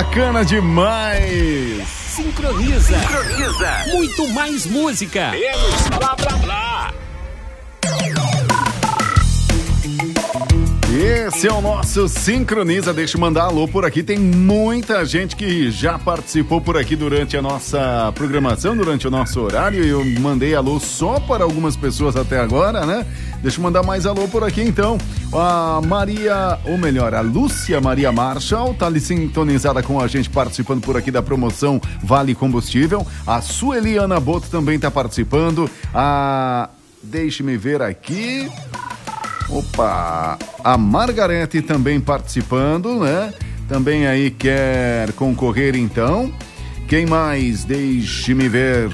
Bacana demais! Sincroniza. Muito mais música. Menos blá blá blá. Esse é o nosso Sincroniza. Deixa eu mandar alô por aqui. Tem muita gente que já participou por aqui durante a nossa programação, durante o nosso horário. Eu mandei alô só para algumas pessoas até agora, né? Deixa eu mandar mais alô por aqui então. A Maria, ou melhor, a Lúcia Maria Marshall tá ali sintonizada com a gente, participando por aqui da promoção Vale Combustível. A Sueli Ana Boto também tá participando. Deixe-me ver aqui. Opa, a Margarete também participando, né? Também aí quer concorrer então. Quem mais? Deixe-me ver.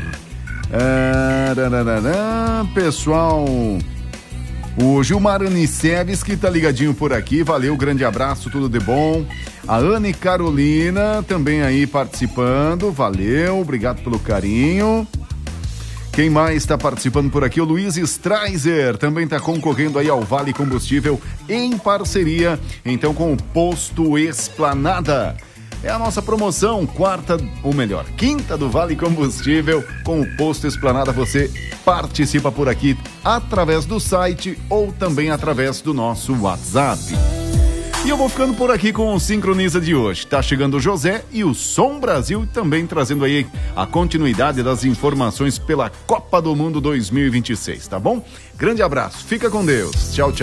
Pessoal, o Gilmar Aniceves que tá ligadinho por aqui, valeu, grande abraço, tudo de bom. A Anne Carolina também aí participando, valeu, obrigado pelo carinho. Quem mais está participando por aqui? O Luiz Straiser também está concorrendo aí ao Vale Combustível em parceria, então, com o Posto Esplanada. É a nossa promoção, quinta do Vale Combustível com o Posto Esplanada. Você participa por aqui através do site ou também através do nosso WhatsApp. E eu vou ficando por aqui com o Sincroniza de hoje. Tá chegando o José e o Som Brasil também trazendo aí a continuidade das informações pela Copa do Mundo 2026, tá bom? Grande abraço, fica com Deus. Tchau, tchau.